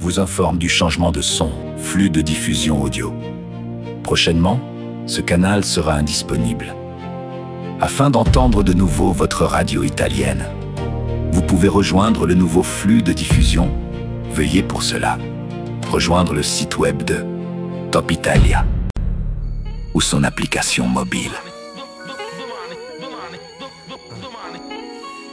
vous informe du changement de son, flux de diffusion audio. Prochainement, ce canal sera indisponible. Afin d'entendre de nouveau votre radio italienne, vous pouvez rejoindre le nouveau flux de diffusion. Veuillez pour cela rejoindre le site web de Top Italia ou son application mobile.